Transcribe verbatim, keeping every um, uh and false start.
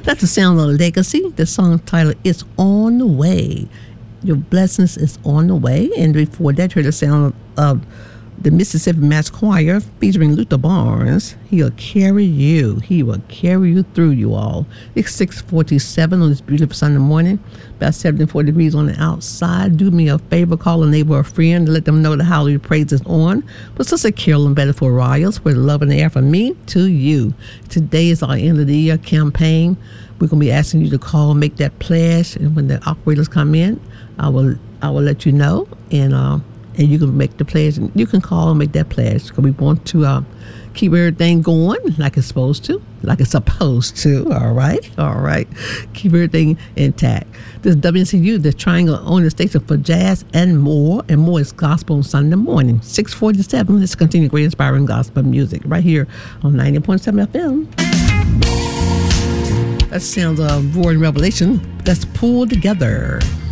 That's the sound of Legacy. The song title is On the Way. Your blessings is on the way. And before that, you heard the sound of the Mississippi Mass Choir featuring Luther Barnes. He'll carry you. He will carry you through, you all. It's six forty-seven on this beautiful Sunday morning. About seventy-four degrees on the outside. Do me a favor, call a neighbor or a friend to let them know the holiday praise is on. But Sister Carolyn Bedford Riles, with love in the air from me to you. Today is our end of the year campaign. We're going to be asking you to call, make that pledge. And when the operators come in, I will I will let you know. And, uh, and you can make the pledge. You can call and make that pledge because we want to uh, keep everything going like it's supposed to, like it's supposed to. All right, all right. Keep everything intact. This is W C U, the Triangle on the station for jazz and more, and more is gospel on Sunday morning. six forty-seven. Let's continue great inspiring gospel music right here on ninety point seven F M. That sounds of uh, Roaring Revelation. Let's pull together.